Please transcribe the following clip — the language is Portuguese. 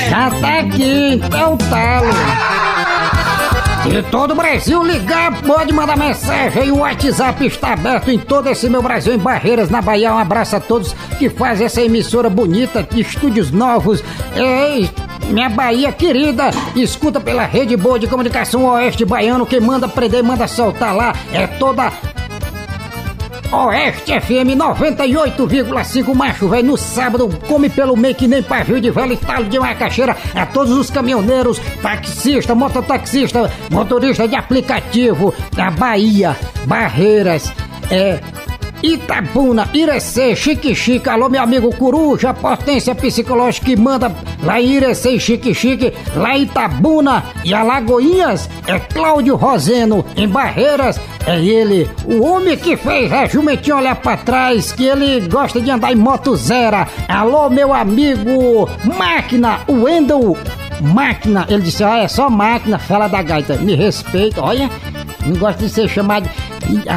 Já tá aqui, então talo. De todo o Brasil ligar, pode mandar mensagem. O WhatsApp está aberto em todo esse meu Brasil, em Barreiras, na Bahia. Um abraço a todos que fazem essa emissora bonita, de estúdios novos. Ei, minha Bahia querida, escuta pela Rede Boa de Comunicação Oeste Baiano, que manda prender, manda soltar lá. É toda Oeste FM 98,5, macho, velho, no sábado, come pelo meio que nem pavio de velho, talo de macaxeira. A todos os caminhoneiros, taxista, mototaxista, motorista de aplicativo da Bahia, Barreiras, Itabuna, Irecê, Chique, alô meu amigo Coruja, potência psicológica que manda lá em Irecê e Chique, lá em Itabuna e Alagoinhas, é Cláudio Roseno, em Barreiras, é ele, o homem que fez a jumentinha olhar pra trás, que ele gosta de andar em moto zero. Alô meu amigo Máquina, o Wendel Máquina, ele disse, é só máquina, fala da gaita, me respeita, olha, não gosto de ser chamado